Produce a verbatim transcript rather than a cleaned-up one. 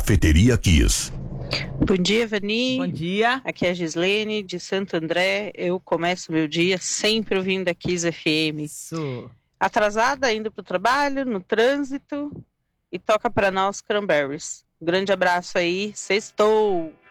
Cafeteria Kiss. Bom dia, Vani. Bom dia. Aqui é a Gislene, de Santo André. Eu começo meu dia sempre ouvindo a Kiss F M. Isso. Atrasada, indo pro trabalho, no trânsito. E toca pra nós Cranberries. Um grande abraço aí. Sextou!